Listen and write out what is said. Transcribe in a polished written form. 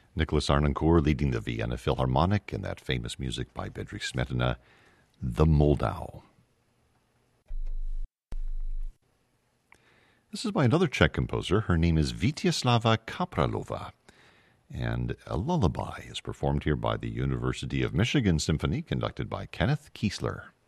Nicholas Arnoncourt leading the Vienna Philharmonic and that famous music by Bedřich Smetana, The Moldau. This is by another Czech composer. Her name is Vítězslava Kapralova. And a lullaby is performed here by the University of Michigan Symphony, conducted by Kenneth Kiesler.